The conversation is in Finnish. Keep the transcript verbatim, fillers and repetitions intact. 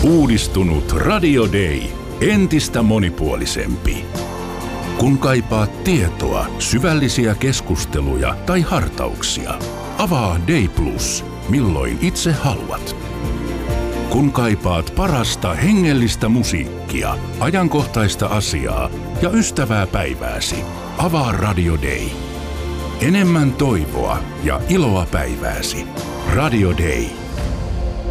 Uudistunut Radio Day. Entistä monipuolisempi. Kun kaipaat tietoa, syvällisiä keskusteluja tai hartauksia, avaa Day Plus, milloin itse haluat. Kun kaipaat parasta hengellistä musiikkia, ajankohtaista asiaa ja ystävää päivääsi, avaa Radio Day. Enemmän toivoa ja iloa päivääsi. Radio Day.